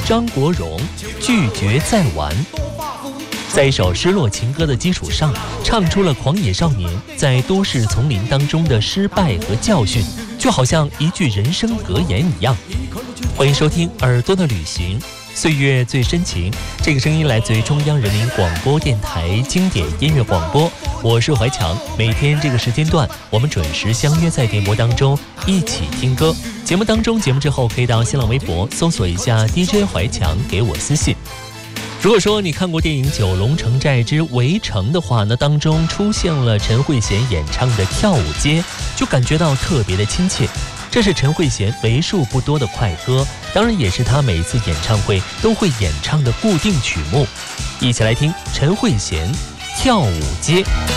张国荣拒绝再玩。在一首失落情歌的基础上，唱出了狂野少年在都市丛林当中的失败和教训，就好像一句人生格言一样。欢迎收听耳朵的旅行，岁月最深情。这个声音来自于中央人民广播电台经典音乐广播，我是怀强。每天这个时间段，我们准时相约在电波当中一起听歌。节目当中，节目之后可以到新浪微博搜索一下 DJ 怀强，给我私信。如果说你看过电影《九龙城寨之围城》的话，那当中出现了陈慧娴演唱的《跳舞街》，就感觉到特别的亲切。这是陈慧娴为数不多的快歌，当然也是她每次演唱会都会演唱的固定曲目。一起来听陈慧娴《跳舞街》。